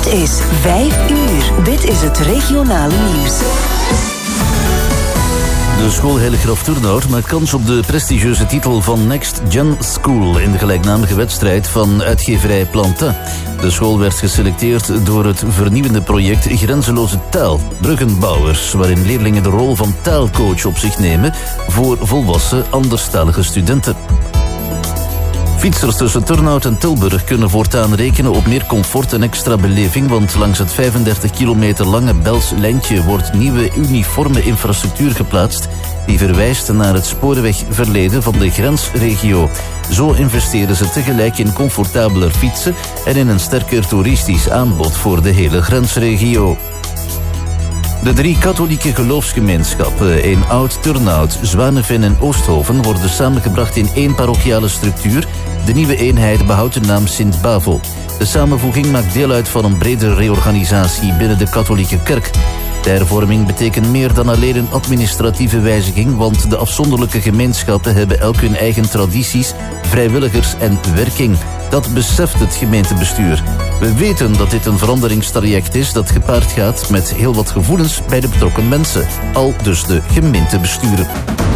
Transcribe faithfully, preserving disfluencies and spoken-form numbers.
Het is vijf uur. Dit is het regionale nieuws. De school Heiliggraf Turnhout maakt kans op de prestigieuze titel van Next Gen School in de gelijknamige wedstrijd van uitgeverij Planta. De school werd geselecteerd door het vernieuwende project Grenzeloze Taal, Bruggenbouwers, waarin leerlingen de rol van taalcoach op zich nemen voor volwassen anderstalige studenten. Fietsers tussen Turnhout en Tilburg kunnen voortaan rekenen op meer comfort en extra beleving, want langs het vijfendertig kilometer lange Bels lijntje wordt nieuwe uniforme infrastructuur geplaatst die verwijst naar het spoorwegverleden van de grensregio. Zo investeren ze tegelijk in comfortabeler fietsen en in een sterker toeristisch aanbod voor de hele grensregio. De drie katholieke geloofsgemeenschappen in Oud-Turnhout, Zwaneveen en Oosthoven worden samengebracht in één parochiale structuur. De nieuwe eenheid behoudt de naam Sint-Bavo. De samenvoeging maakt deel uit van een bredere reorganisatie binnen de katholieke kerk. De hervorming betekent meer dan alleen een administratieve wijziging, want de afzonderlijke gemeenschappen hebben elk hun eigen tradities, vrijwilligers en werking. Dat beseft het gemeentebestuur. We weten dat dit een veranderingstraject is dat gepaard gaat met heel wat gevoelens bij de betrokken mensen. Al dus de gemeentebesturen.